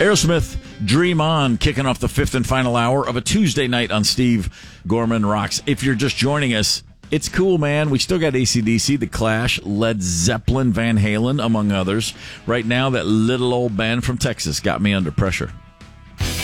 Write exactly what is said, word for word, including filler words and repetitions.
Aerosmith, Dream On, kicking off the fifth and final hour of a Tuesday night on Steve Gorman Rocks. If you're just joining us, it's cool, man. We still got A C D C, The Clash, Led Zeppelin, Van Halen, among others. Right now, that little old band from Texas got me under pressure.